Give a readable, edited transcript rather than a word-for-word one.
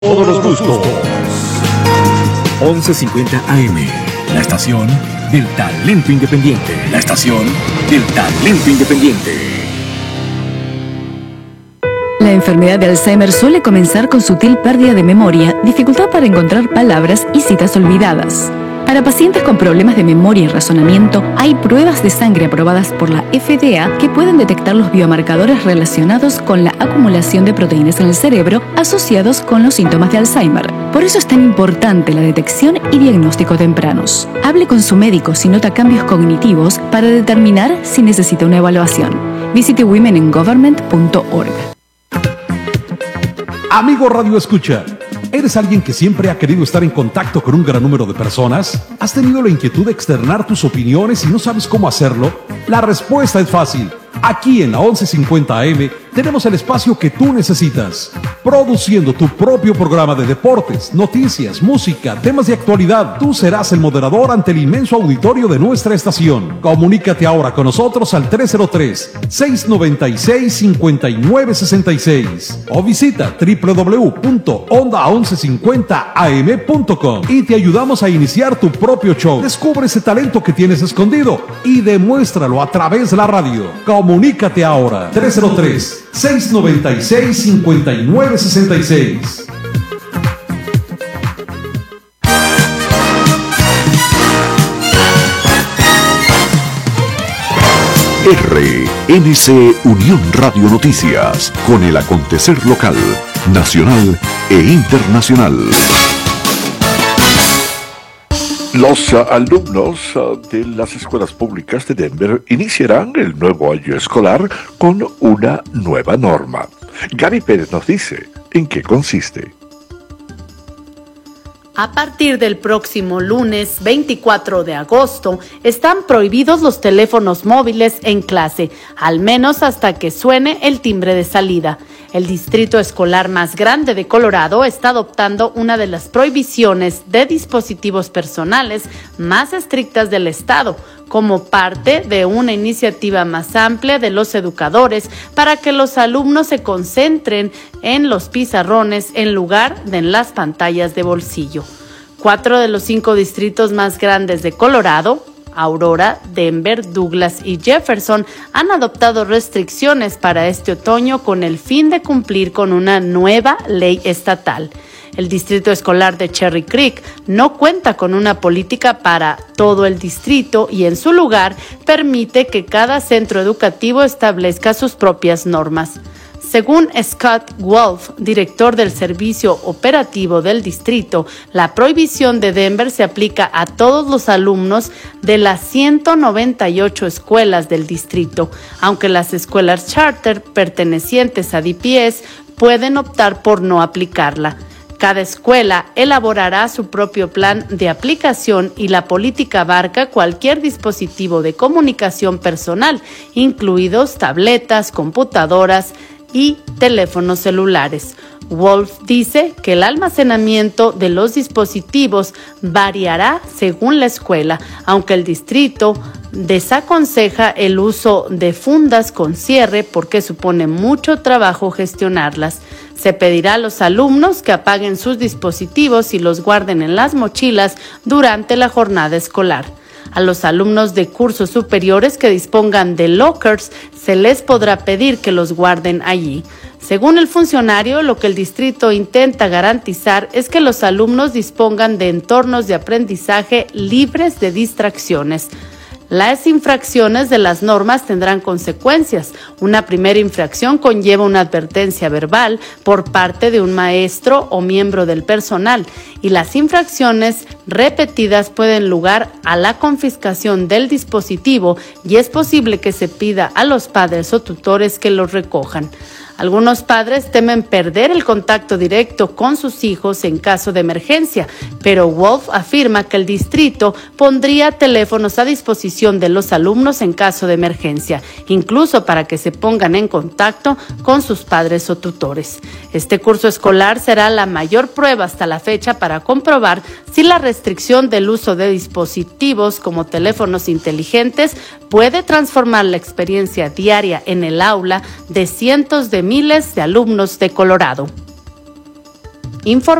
Todos los gustos. 11:50 AM. La estación del talento independiente. La estación del talento independiente. La enfermedad de Alzheimer suele comenzar con sutil pérdida de memoria, dificultad para encontrar palabras y citas olvidadas. Para pacientes con problemas de memoria y razonamiento, hay pruebas de sangre aprobadas por la FDA que pueden detectar los biomarcadores relacionados con la acumulación de proteínas en el cerebro asociados con los síntomas de Alzheimer. Por eso es tan importante la detección y diagnóstico tempranos. Hable con su médico si nota cambios cognitivos para determinar si necesita una evaluaengovernment.org. Visite womeningovernment.org. Amigo Radio Escucha, ¿eres alguien que siempre ha querido estar en contacto con un gran número de personas? ¿Has tenido la inquietud de externar tus opiniones y no sabes cómo hacerlo? La respuesta es fácil. Aquí en la 11:50 AM tenemos el espacio que tú necesitas. Produciendo tu propio programa de deportes, noticias, música, temas de actualidad. Tú serás el moderador ante el inmenso auditorio de nuestra estación. Comunícate ahora con nosotros al 303-696-5966 o visita www.onda1150am.com y te ayudamos a iniciar tu propio show. Descubre ese talento que tienes escondido y demuéstralo a través de la radio. Comunícate ahora. 303-696-5966. RNC Unión Radio Noticias, con el acontecer local, nacional e internacional. Los alumnos de las escuelas públicas de Denver iniciarán el nuevo año escolar con una nueva norma. Gaby Pérez nos dice en qué consiste. A partir del próximo lunes 24 de agosto, están prohibidos los teléfonos móviles en clase, al menos hasta que suene el timbre de salida. El distrito escolar más grande de Colorado está adoptando una de las prohibiciones de dispositivos personales más estrictas del estado, como parte de una iniciativa más amplia de los educadores para que los alumnos se concentren en los pizarrones en lugar de en las pantallas de bolsillo. 4 de los 5 distritos más grandes de Colorado, Aurora, Denver, Douglas y Jefferson, han adoptado restricciones para este otoño con el fin de cumplir con una nueva ley estatal. El distrito escolar de Cherry Creek no cuenta con una política para todo el distrito y en su lugar permite que cada centro educativo establezca sus propias normas. Según Scott Wolf, director del servicio operativo del distrito, la prohibición de Denver se aplica a todos los alumnos de las 198 escuelas del distrito, aunque las escuelas charter pertenecientes a DPS pueden optar por no aplicarla. Cada escuela elaborará su propio plan de aplicación y la política abarca cualquier dispositivo de comunicación personal, incluidos tabletas, computadoras y teléfonos celulares. Wolf dice que el almacenamiento de los dispositivos variará según la escuela, aunque el distrito desaconseja el uso de fundas con cierre porque supone mucho trabajo gestionarlas. Se pedirá a los alumnos que apaguen sus dispositivos y los guarden en las mochilas durante la jornada escolar. A los alumnos de cursos superiores que dispongan de lockers se les podrá pedir que los guarden allí. Según el funcionario, lo que el distrito intenta garantizar es que los alumnos dispongan de entornos de aprendizaje libres de distracciones. Las infracciones de las normas tendrán consecuencias. Una primera infracción conlleva una advertencia verbal por parte de un maestro o miembro del personal y las infracciones repetidas pueden lugar a la confiscación del dispositivo y es posible que se pida a los padres o tutores que los recojan. Algunos padres temen perder el contacto directo con sus hijos en caso de emergencia, pero Wolf afirma que el distrito pondría teléfonos a disposición de los alumnos en caso de emergencia, incluso para que se pongan en contacto con sus padres o tutores. Este curso escolar será la mayor prueba hasta la fecha para comprobar si la restricción del uso de dispositivos como teléfonos inteligentes puede transformar la experiencia diaria en el aula de cientos de miles de alumnos de Colorado. Informa